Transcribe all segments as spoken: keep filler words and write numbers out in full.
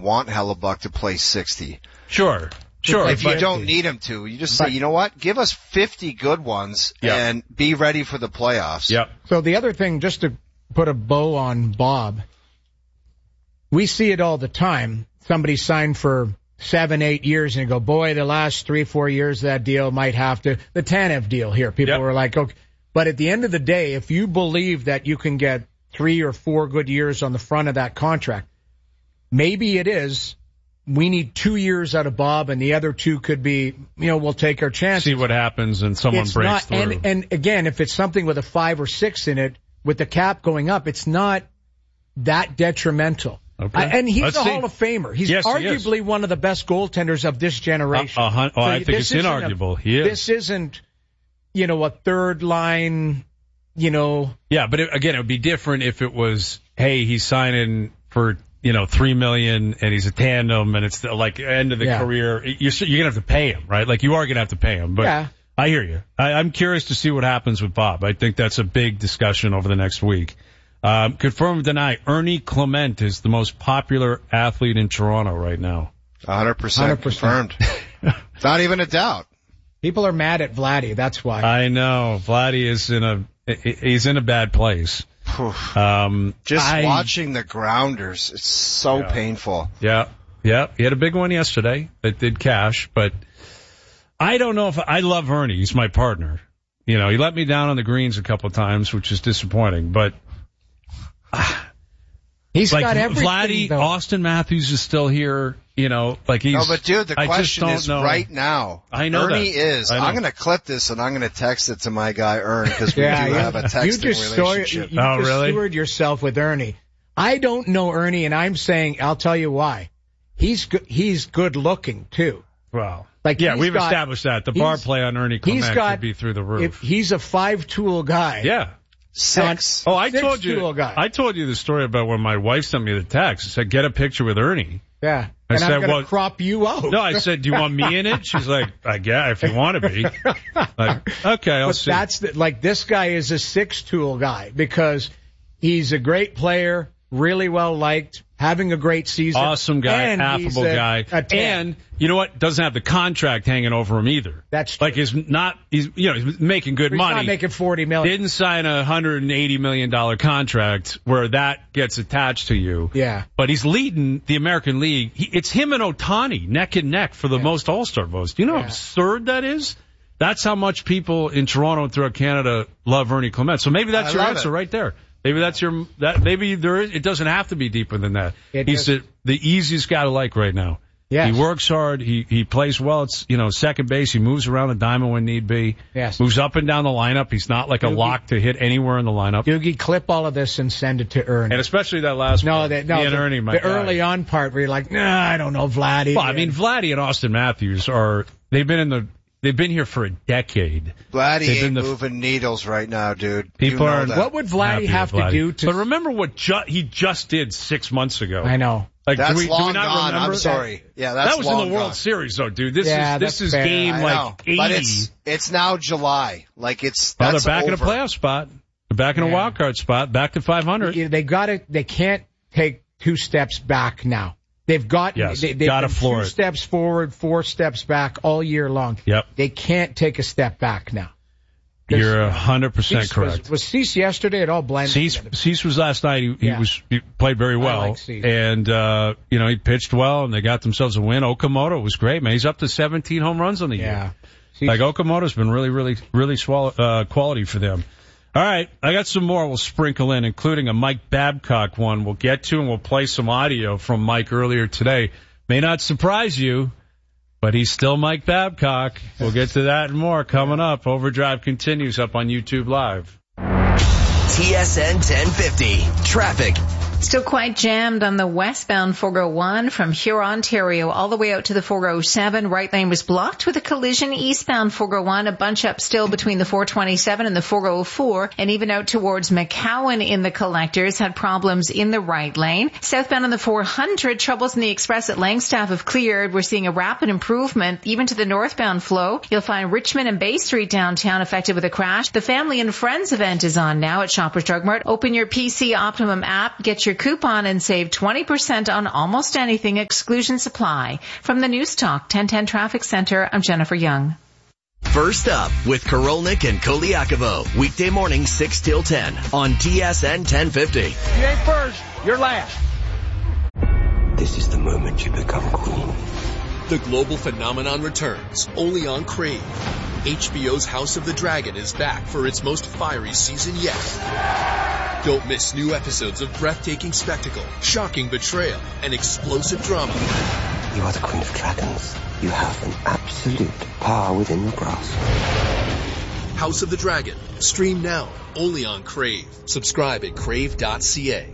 want Hellebuyck to play sixty. Sure. Sure. If you don't need him to, you just say, but, you know what? Give us fifty good ones yep. and be ready for the playoffs. Yep. So the other thing, just to put a bow on Bob, we see it all the time. Somebody signed for seven, eight years and you go, boy, the last three, four years of that deal might have to, the Tanev deal here. People yep. were like, okay. But at the end of the day, if you believe that you can get three or four good years on the front of that contract, maybe it is. We need two years out of Bob, and the other two could be, you know, we'll take our chances. See what happens, and someone it's breaks not, through. And, and again, if it's something with a five or six in it, with the cap going up, it's not that detrimental. Okay. I, and he's Let's a see. Hall of Famer. He's yes, arguably he one of the best goaltenders of this generation. Uh, uh, oh, so I think it's inarguable. A, he is. This isn't, you know, a third line, you know. Yeah, but it, again, it would be different if it was, hey, he's signing for, you know, three million and he's a tandem and it's the, like end of the yeah. career. You're, you're going to have to pay him, right? Like you are going to have to pay him. But yeah. I hear you. I, I'm curious to see what happens with Bob. I think that's a big discussion over the next week. Um, confirm or deny, Ernie Clement is the most popular athlete in Toronto right now. one hundred percent, one hundred percent. Confirmed. Not even a doubt. People are mad at Vladdy, that's why. I know. Vladdy is in a, he's in a bad place. Um, Just I, watching the grounders, it's so yeah. painful. Yeah, yeah. He had a big one yesterday that did cash, but I don't know if I love Ernie. He's my partner. You know, he let me down on the greens a couple of times, which is disappointing, but uh, he's like got everything. Vladdy, though. Austin Matthews is still here. You know, like he's. No, but dude, the I question just is don't know. right now. I know Ernie that. is. I know. I'm going to clip this and I'm going to text it to my guy Ern because we yeah, do yeah. have a texting you just relationship. Saw, you oh, just really? steward yourself with Ernie. I don't know Ernie, and I'm saying I'll tell you why. He's good, he's good looking too. Well, like yeah, we've got, established that the bar play on Ernie Clement got, should be through the roof. If he's a five-tool guy. Yeah. Six. Oh, I Six told you. Guy. I told you the story about when my wife sent me the text. It said, "Get a picture with Ernie." Yeah. I and said, I'm going to well, crop you out. No, I said, "Do you want me in it?" She's like, "I guess if you want to be." Like, okay, I'll but see. That's the, like this guy is a six-tool guy because he's a great player, really well liked, having a great season. Awesome guy, and affable a, guy. A and you know what? Doesn't have the contract hanging over him either. That's true. Like he's not, he's, you know, he's making good he's money. He's not making forty million dollars. Didn't sign a one hundred eighty million dollars contract where that gets attached to you. Yeah. But he's leading the American League. He, it's him and Ohtani neck and neck for the yeah. most All-Star votes. Do you know yeah. how absurd that is? That's how much people in Toronto and throughout Canada love Ernie Clement. So maybe that's I your love answer it. right there. Maybe that's your, that, maybe there is, it doesn't have to be deeper than that. It He's the, the easiest guy to like right now. Yes. He works hard. He, he plays well. It's, you know, second base. He moves around the diamond when need be. Yes. Moves up and down the lineup. He's not like a Doogie, lock to hit anywhere in the lineup. Doogie, clip all of this and send it to Ernie. And especially that last no, part. that, no, Me and the, Ernie, my the guy. early on part where you're like, nah, I don't know, Vladdy. Well, I mean, Vladdy and Austin Matthews are, they've been in the, they've been here for a decade. Vladdy They've ain't the, moving needles right now, dude. People you know are. that. What would Vladdy have Vladdy. to do to? But remember what ju- he just did six months ago. I know. Like, that's do we, long do we not gone. remember? I'm sorry. Yeah, that's that was long in the World gone. Series, though, dude. This yeah, is this is fair. game I like know. eighty. But it's it's now July. Like it's Well, that's they're back over. in a playoff spot. They're back in Yeah. a wild card spot. Back to five hundred. They got to. They can't take two steps back now. They've got. Yes, they, they've gotta been floor two it. steps forward, four steps back all year long. Yep. They can't take a step back now. You're a hundred percent Cease correct. Was, was Cease yesterday? It all blended. Cease, together. Cease was last night. He, he Yeah. was he played very well, like Cease. and uh, you know he pitched well, and they got themselves a win. Okamoto was great, man. He's up to seventeen home runs on the Yeah. year. Cease. Like Okamoto's been really, really, really swallow, uh, quality for them. All right, I got some more we'll sprinkle in, including a Mike Babcock one we'll get to, and we'll play some audio from Mike earlier today. May not surprise you, but he's still Mike Babcock. We'll get to that and more coming up. Overdrive continues up on YouTube Live. T S N ten fifty. Traffic. Still quite jammed on the westbound four oh one from Huron, Ontario, all the way out to the four oh seven. Right lane was blocked with a collision. Eastbound four oh one, a bunch up still between the four twenty-seven and the four oh four, and even out towards McCowan in the collectors had problems in the right lane. Southbound on the four hundred, troubles in the express at Langstaff have cleared. We're seeing a rapid improvement even to the northbound flow. You'll find Richmond and Bay Street downtown affected with a crash. The Family and Friends event is on now at Shoppers Drug Mart. Open your P C Optimum app, get your your coupon and save twenty percent on almost anything. Exclusions apply. From the News Talk ten ten Traffic Center, I'm Jennifer Young. First up with Korolnik and Koliakovo. Weekday morning six till ten on T S N ten fifty. You ain't first, you're last. This is the moment you become queen. The global phenomenon returns, only on Crave. H B O's House of the Dragon is back for its most fiery season yet. Don't miss new episodes of breathtaking spectacle, shocking betrayal, and explosive drama. You are the Queen of Dragons. You have an absolute power within your grasp. House of the Dragon. Stream now, only on Crave. Subscribe at crave dot c a.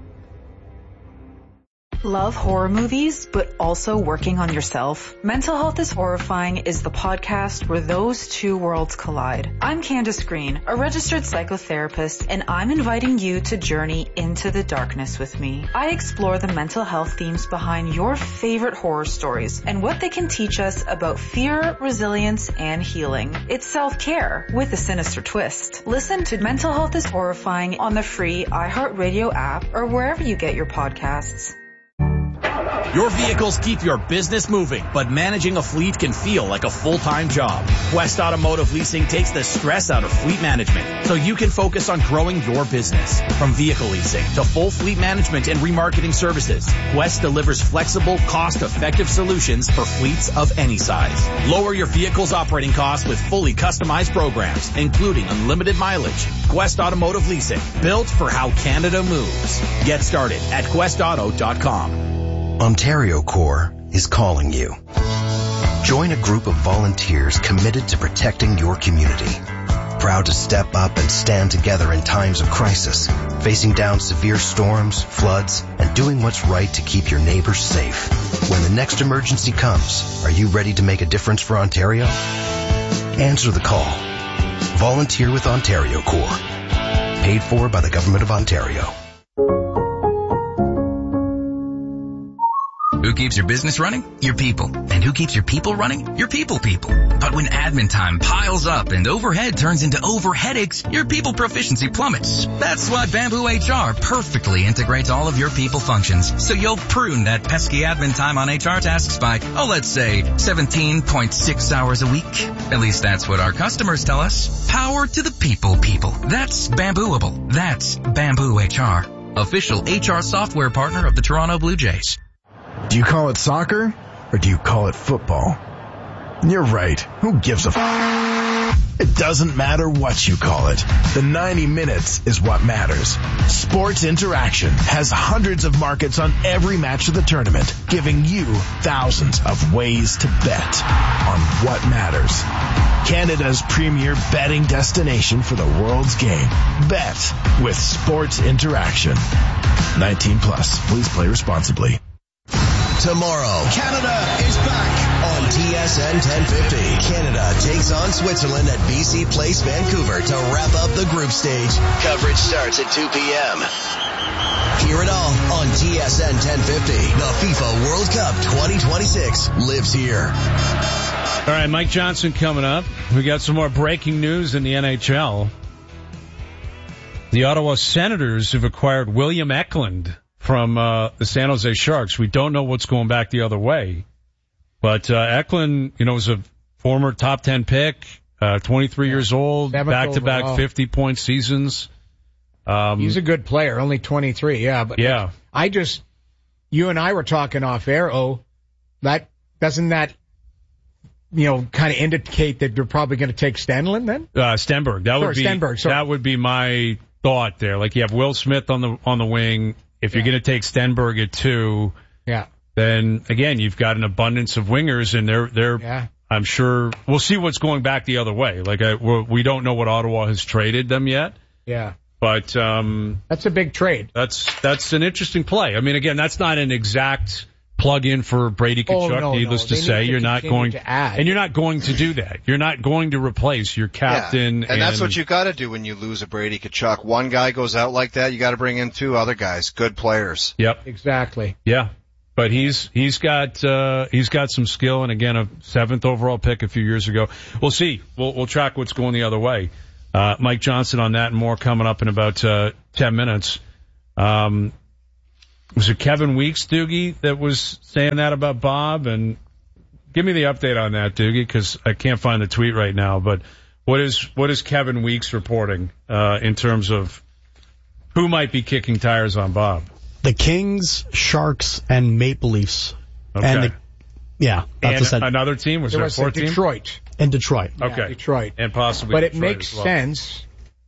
Love horror movies, but also working on yourself? Mental Health is Horrifying is the podcast where those two worlds collide. I'm Candace Green, a registered psychotherapist, and I'm inviting you to journey into the darkness with me. I explore the mental health themes behind your favorite horror stories and what they can teach us about fear, resilience, and healing. It's self-care with a sinister twist. Listen to Mental Health is Horrifying on the free iHeartRadio app or wherever you get your podcasts. Your vehicles keep your business moving, but managing a fleet can feel like a full-time job. Quest Automotive Leasing takes the stress out of fleet management so you can focus on growing your business. From vehicle leasing to full fleet management and remarketing services, Quest delivers flexible, cost-effective solutions for fleets of any size. Lower your vehicle's operating costs with fully customized programs, including unlimited mileage. Quest Automotive Leasing, built for how Canada moves. Get started at quest auto dot com. Ontario Corps is calling you. Join a group of volunteers committed to protecting your community. Proud to step up and stand together in times of crisis, facing down severe storms, floods, and doing what's right to keep your neighbors safe. When the next emergency comes, are you ready to make a difference for Ontario? Answer the call. Volunteer with Ontario Corps. Paid for by the Government of Ontario. Who keeps your business running? Your people. And who keeps your people running? Your people people. But when admin time piles up and overhead turns into over headaches, your people proficiency plummets. That's why Bamboo H R perfectly integrates all of your people functions. So you'll prune that pesky admin time on H R tasks by, oh, let's say seventeen point six hours a week. At least that's what our customers tell us. Power to the people people. That's Bambooable. That's Bamboo H R. Official H R software partner of the Toronto Blue Jays. Do you call it soccer, or do you call it football? You're right. Who gives a f***? It doesn't matter what you call it. The ninety minutes is what matters. Sports Interaction has hundreds of markets on every match of the tournament, giving you thousands of ways to bet on what matters. Canada's premier betting destination for the world's game. Bet with Sports Interaction. nineteen plus. Please play responsibly. Tomorrow, Canada is back on T S N ten fifty. Canada takes on Switzerland at B C Place, Vancouver to wrap up the group stage. Coverage starts at two p.m. Hear it all on T S N ten fifty. The FIFA World Cup twenty twenty-six lives here. All right, Mike Johnson coming up. We got some more breaking news in the N H L. The Ottawa Senators have acquired William Eklund from uh, the San Jose Sharks. We don't know what's going back the other way. But uh, Eklund, you know, was a former top ten pick, uh, twenty-three yeah. years old, Seventh back-to-back overall. fifty-point seasons. Um, He's a good player, only twenty-three, yeah. But yeah. I just, you and I were talking off air, oh, that, doesn't that, you know, kind of indicate that you're probably going to take Stenlund then? Uh, Stenberg. That sorry, would be, Stenberg, sorry. That would be my thought there. Like you have Will Smith on the, on the wing. If you're yeah. going to take Stenberg at two, yeah. then again, you've got an abundance of wingers, and they're, they're, yeah. I'm sure we'll see what's going back the other way. Like I, we're, we don't know what Ottawa has traded them yet. Yeah. But, um, that's a big trade. That's, that's an interesting play. I mean, again, that's not an exact plug in for Brady Tkachuk, oh, no, needless no. to they say. to you're not going to add. And you're not going to do that. You're not going to replace your captain. Yeah. And, and that's what you got to do when you lose a Brady Tkachuk. One guy goes out like that, you got to bring in two other guys, good players. Yep. Exactly. Yeah. But he's, he's got, uh, he's got some skill, and again, a seventh overall pick a few years ago. We'll see. We'll, we'll track what's going the other way. Uh, Mike Johnson on that and more coming up in about, uh, ten minutes. Um, Was it Kevin Weeks, Doogie, that was saying that about Bob? And give me the update on that, Doogie, because I can't find the tweet right now. But what is what is Kevin Weeks reporting uh, in terms of who might be kicking tires on Bob? The Kings, Sharks, and Maple Leafs. Okay. And the, yeah. That's and another team? Was there, there was a fourth Detroit. team? And Detroit. Yeah, okay. Detroit. And possibly But Detroit it makes as well. sense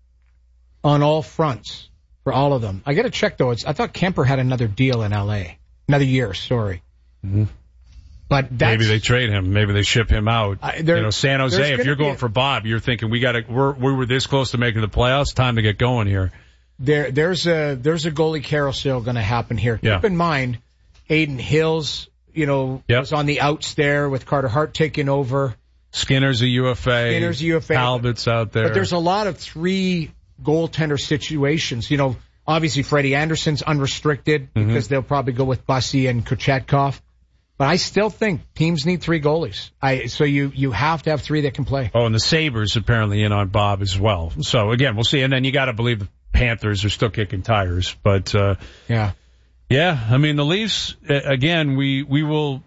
on all fronts for all of them. I got to check, though. It's, I thought Kemper had another deal in L A. Another year, sorry. Mm-hmm. But that's, maybe they trade him. Maybe they ship him out. Uh, there, you know, San Jose, if you're going a, for Bob, you're thinking, we got to, we're, we were this close to making the playoffs. Time to get going here. There, there's a, there's a goalie carousel going to happen here. Yeah. Keep in mind, Aiden Hills, you know, yep. was on the outs there with Carter Hart taking over. Skinner's a U F A. Skinner's a U F A. Talbot's out there. But there's a lot of three goaltender situations. You know, obviously Freddie Anderson's unrestricted mm-hmm. because they'll probably go with Bussy and Kochetkov. But I still think teams need three goalies. I so you you have to have three that can play. Oh, and the Sabres apparently in on Bob as well. So again, we'll see. And then you got to believe the Panthers are still kicking tires. But uh, yeah, yeah. I mean the Leafs again. We we will.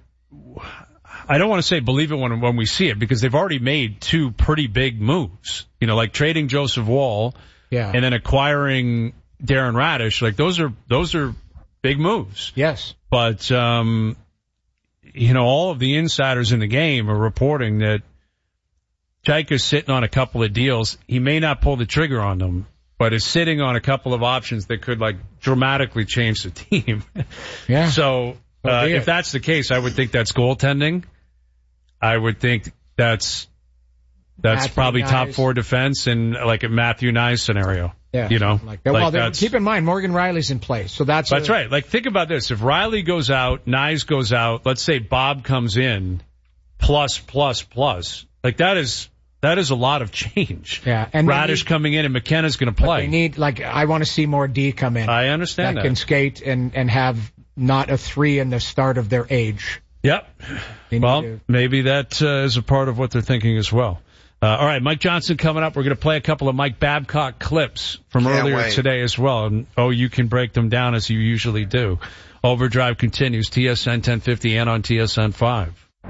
I don't want to say believe it when when we see it because they've already made two pretty big moves. You know, like trading Joseph Woll, yeah, and then acquiring Darren Radish. Like those are those are big moves. Yes, but um, you know, all of the insiders in the game are reporting that Chaika's sitting on a couple of deals. He may not pull the trigger on them, but is sitting on a couple of options that could like dramatically change the team. Yeah. So uh, if that's the case, I would think that's goaltending. I would think that's that's Matthew probably Nyes. top four defense in like a Matthew Nyes scenario. Yeah, you know, like that. Like well, keep in mind Morgan Riley's in place, so that's that's a, right. Like think about this: if Riley goes out, Nyes goes out. Let's say Bob comes in, plus plus plus. Like that is that is a lot of change. Yeah, and Radish need, coming in and McKenna's going to play. They need like I want to see more D come in. I understand that, that can skate and and have not a three in the start of their age. Yep. Well, to... maybe that uh, is a part of what they're thinking as well. Uh, all right, Mike Johnson coming up. We're going to play a couple of Mike Babcock clips from Can't earlier wait. today as well. And, oh, you can break them down as you usually do. Overdrive continues, T S N ten fifty and on T S N five.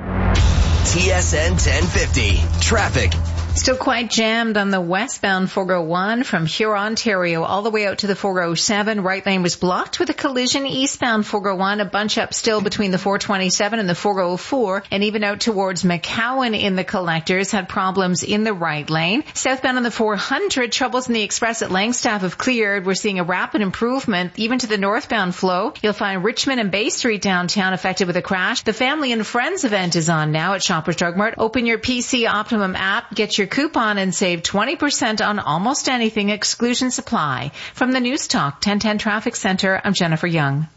T S N ten fifty. Traffic. Still quite jammed on the westbound four oh one from Huron, Ontario, all the way out to the four oh seven. Right lane was blocked with a collision. Eastbound four oh one, a bunch up still between the four twenty-seven and the four oh four, and even out towards McCowan in the collectors had problems in the right lane. Southbound on the four hundred, troubles in the express at Langstaff have cleared. We're seeing a rapid improvement even to the northbound flow. You'll find Richmond and Bay Street downtown affected with a crash. The Family and Friends event is on now at Shoppers Drug Mart. Open your P C Optimum app, get your coupon and save twenty percent on almost anything. Exclusions apply. From the News Talk ten ten Traffic Center, I'm Jennifer Young.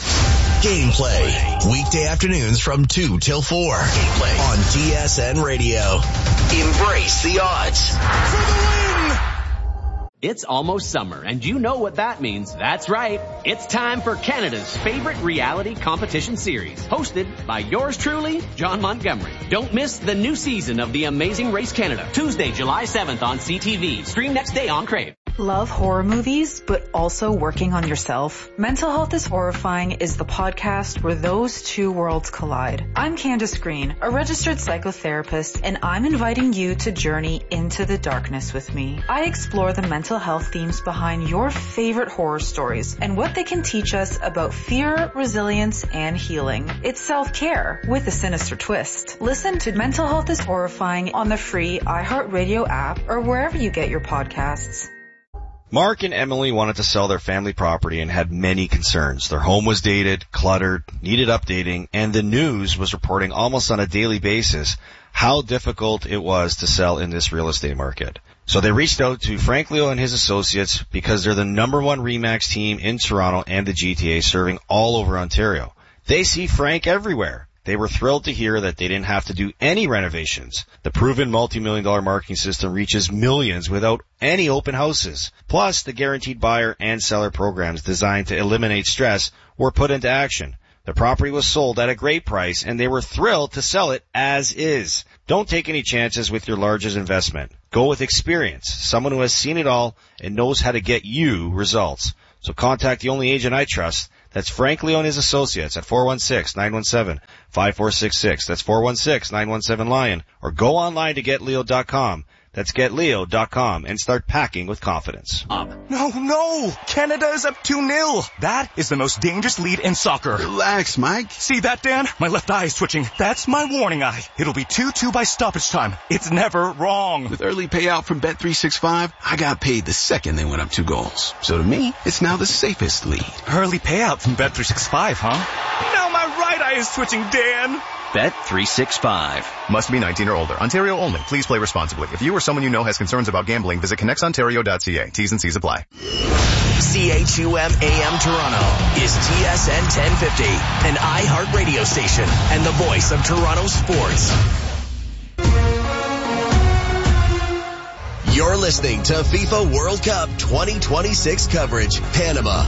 Gameplay. Weekday afternoons from two till four. Gameplay on T S N Radio. Embrace the odds. For the win! It's almost summer, and you know what that means. That's right. It's time for Canada's favorite reality competition series, hosted by yours truly, John Montgomery. Don't miss the new season of The Amazing Race Canada, Tuesday, July seventh on C T V. Stream next day on Crave. Love horror movies, but also working on yourself? Mental Health is Horrifying is the podcast where those two worlds collide. I'm Candace Green, a registered psychotherapist, and I'm inviting you to journey into the darkness with me. I explore the mental health themes behind your favorite horror stories and what they can teach us about fear, resilience, and healing. It's self-care with a sinister twist. Listen to Mental Health is Horrifying on the free iHeartRadio app or wherever you get your podcasts. Mark and Emily wanted to sell their family property and had many concerns. Their home was dated, cluttered, needed updating, and the news was reporting almost on a daily basis how difficult it was to sell in this real estate market. So they reached out to Frank Leo and his associates because they're the number one RE/MAX team in Toronto and the G T A, serving all over Ontario. They see Frank everywhere. They were thrilled to hear that they didn't have to do any renovations. The proven multi-million dollar marketing system reaches millions without any open houses. Plus, the guaranteed buyer and seller programs designed to eliminate stress were put into action. The property was sold at a great price, and they were thrilled to sell it as is. Don't take any chances with your largest investment. Go with experience, someone who has seen it all and knows how to get you results. So contact the only agent I trust. That's Frank Leo and his associates at four one six, nine one seven, five four six six. That's four one six, nine one seven, LION. Or go online to get leo dot com. That's get leo dot com and start packing with confidence. No, no! Canada is up two nil. That is the most dangerous lead in soccer. Relax, Mike. See that, Dan? My left eye is twitching. That's my warning eye. It'll be two two by stoppage time. It's never wrong. With early payout from Bet three sixty-five, I got paid the second they went up two goals. So to me, it's now the safest lead. Early payout from Bet three sixty-five, huh? Now my right eye is twitching, Dan. Bet three sixty-five. Must be nineteen or older. Ontario only. Please play responsibly. If you or someone you know has concerns about gambling, visit connects ontario dot c a. T's and C's apply. C H U M A M Toronto is T S N ten fifty, an iHeart radio station and the voice of Toronto sports. You're listening to FIFA World Cup twenty twenty-six coverage, Panama.